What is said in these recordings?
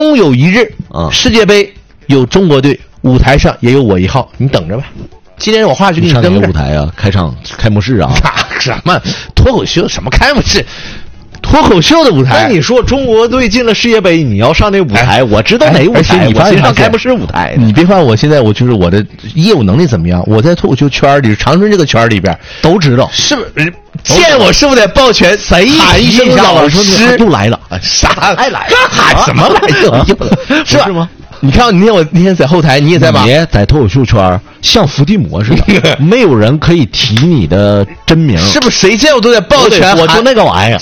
终有一日世界杯有中国队，舞台上也有我一号，你等着吧。今天我话就给你上哪扔个舞台啊？开幕式啊？ 什么脱口秀？什么开幕式？脱口秀的舞台。 那你说中国队进了世界杯，你要上那个舞台，我知道哪舞台，我先上开幕式舞台。 你别看我现在，我就是我的业务能力怎么样？我在脱口秀圈里，长春这个圈里边都知道， 是不是？见我是不是得抱拳谁喊一声老师？ 又来了， 啥还来？ 喊什么来着？ 是吗？ 你看，我那天在后台，你也在吧？ 你在脱口秀圈像伏地魔似的，没有人可以提你的真名， 是不是？谁见我都得抱拳， 我就那个玩意儿，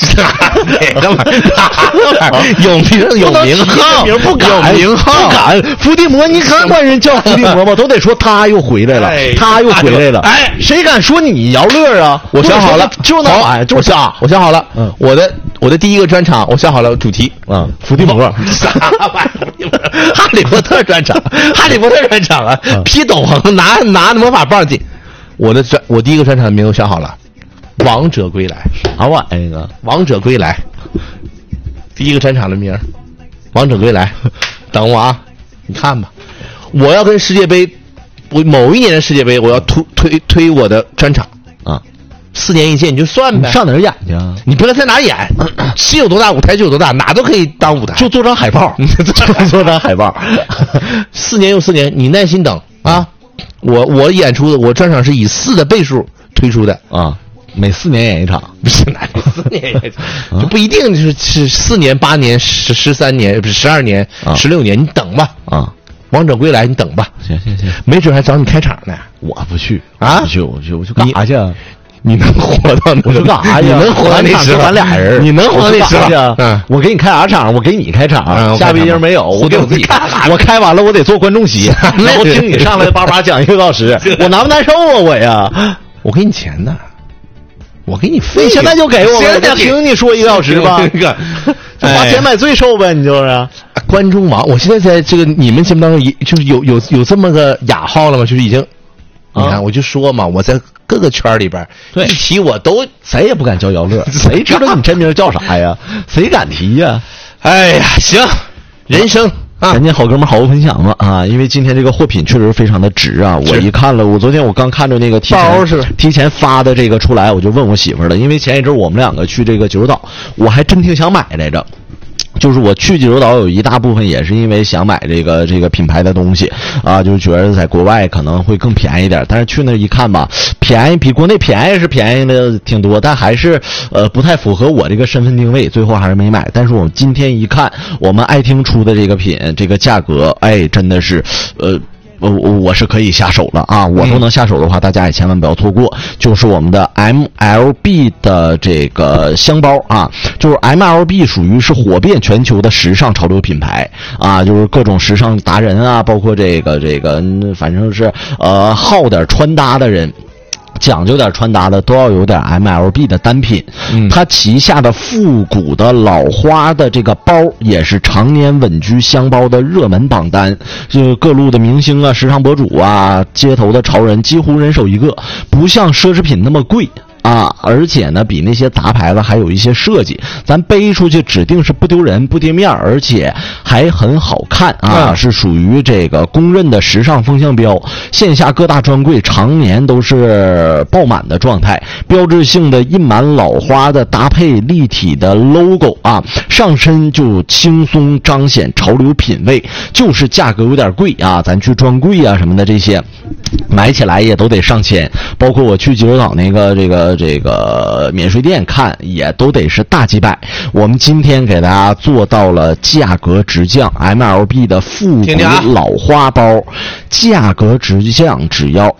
有名号， 不敢有名号，不敢。伏地魔，你敢管人叫伏地魔吗？都得说他又回来了，他又回来了。哎，谁敢说你姚乐啊？ 我想好了， 就那玩意儿，就是我想好了。我的第一个专场，我想好了主题伏地魔， 啥玩意儿？哈利波特专场，哈利波特专场啊！劈斗篷，拿魔法棒进。我第一个专场的名字我想好了，王者归来。 啥玩意儿？ 王者归来，第一个专场的名儿，王者归来。等我啊，你看吧，我要跟世界杯，我某一年的世界杯，我要推我的专场啊。4年一届你就算呗， 上哪儿演去啊？ 你不要在哪演，心有多大舞台就有多大，哪都可以当舞台， 就做张海报，做张海报。 4年又4年，你耐心等啊！我演出的，我专场是以4的倍数推出的啊，每4年演一场， 不是哪4年演一场，就不一定是4年、8年、13年，不是12年、16年，你等吧啊！王者归来，你等吧， 行， 没准还找你开场呢。 我不去啊， 我去干啥去？ 你能活到那干啥呀？ 你能活到那时候？ 咱俩人， 你能活到那时候？ 我给你开啥场？我给你开场，下边人没有，我给我自己开。我开完了，我得坐观众席，然后听你上来叭叭讲1个多小时，我难不难受啊？我呀， 我给你钱呢，我给你费， 现在就给我，我听你说1个小时吧。花钱买罪受呗，你就是观众王。我现在在这个你们节目当中，就是有这么个雅号了吗？就是已经。你看，我就说嘛，我在各个圈里边，一提我都谁也不敢叫姚乐，谁知道你真名叫啥呀？谁敢提呀？ 哎呀，行，人生啊， 咱家好哥们好物分享嘛啊！因为今天这个货品确实非常的值啊！我一看了，我昨天我刚看着那个提前发的这个出来，我就问我媳妇儿了，因为前一阵我们2个去这个济州岛，我还真挺想买来着。就是我去济州岛有一大部分也是因为想买这个品牌的东西啊，就是觉得在国外可能会更便宜点，但是去那一看吧，便宜比国内便宜是便宜的挺多，但还是不太符合我这个身份定位，最后还是没买。但是我今天一看我们爱听出的这个品，这个价格，哎，真的是我是可以下手了啊！我都能下手的话，大家也千万不要错过。就是我们的 MLB 的这个箱包啊，就是 MLB 属于是火遍全球的时尚潮流品牌啊，就是各种时尚达人啊，包括这个，反正是好点穿搭的人。讲究点穿搭的都要有点 MLB 的单品，它旗下的复古的老花的这个包也是常年稳居箱包的热门榜单，就各路的明星啊、时尚博主啊、街头的潮人几乎人手一个，不像奢侈品那么贵啊，而且呢比那些杂牌子还有一些设计，咱背出去指定是不丢人不跌面，而且还很好看啊，是属于这个公认的时尚风向标。线下各大专柜常年都是爆满的状态，标志性的印满老花的搭配立体的 logo 啊，上身就轻松彰显潮流品味，就是价格有点贵啊，咱去专柜啊什么的这些买起来也都得上千，包括我去济州岛那个这个免税店看也都得是大几百。我们今天给大家做到了价格直降 MLB 的复古老花包，价格直降只要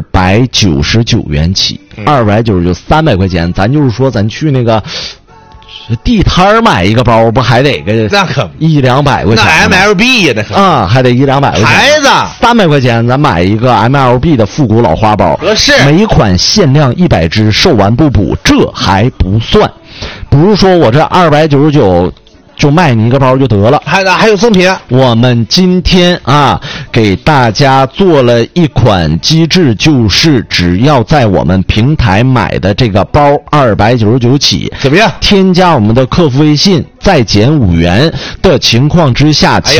299元起，299 300块钱。咱就是说咱去那个地摊买一个包不还得个那可 100-200块钱？ 那 MLB 呀，那可啊，还得100-200块钱。 孩子 300块钱，咱买一个 MLB 的复古老花包， 合适。 每款限量100只，售完不补，这还不算。不是说我这299就卖你一个包就得了， 还有赠品。 我们今天啊给大家做了一款机制，就是只要在我们平台买的这个包299起， 怎么样？ 添加我们的客服微信再减5元的情况之下， 哎呀